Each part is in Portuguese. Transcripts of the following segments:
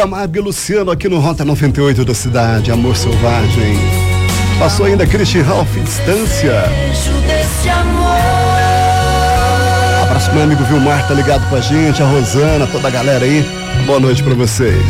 Camargo e Luciano aqui no Rota 98 da cidade, Amor Selvagem. Passou ainda Christian Ralph, Distância. Abraço pro meu amigo Vilmar, tá ligado com a gente, a Rosana, toda a galera aí. Boa noite pra vocês.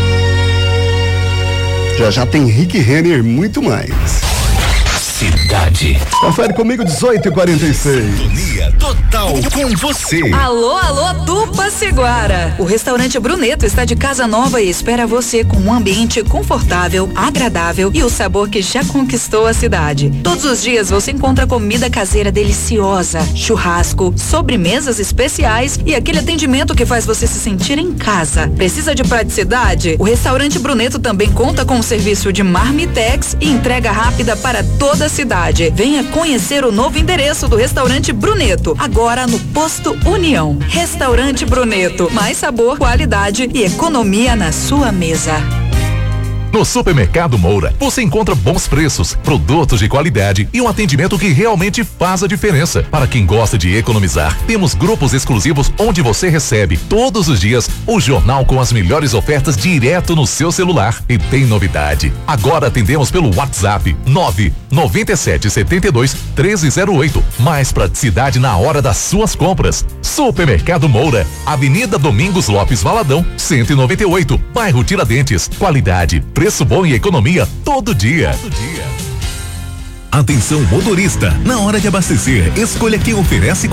Já tem Rick Renner, muito mais. Cidade. Confere comigo, 18h46. Sintonia total com você. Alô, Tupaciguara. O restaurante Bruneto está de casa nova e espera você com um ambiente confortável, agradável e o sabor que já conquistou a cidade. Todos os dias você encontra comida caseira deliciosa, churrasco, sobremesas especiais e aquele atendimento que faz você se sentir em casa. Precisa de praticidade? O restaurante Bruneto também conta com o serviço de marmitex e entrega rápida para toda a cidade. Venha conhecer o novo endereço do restaurante Bruneto, agora no Posto União. Restaurante Bruneto, mais sabor, qualidade e economia na sua mesa. No Supermercado Moura, você encontra bons preços, produtos de qualidade e um atendimento que realmente faz a diferença. Para quem gosta de economizar, temos grupos exclusivos onde você recebe todos os dias o jornal com as melhores ofertas direto no seu celular. E tem novidade. Agora atendemos pelo WhatsApp 997721308. Mais praticidade na hora das suas compras. Supermercado Moura, Avenida Domingos Lopes Valadão, 198, bairro Tiradentes. Qualidade, preço bom e economia todo dia. Atenção motorista, na hora de abastecer, escolha quem oferece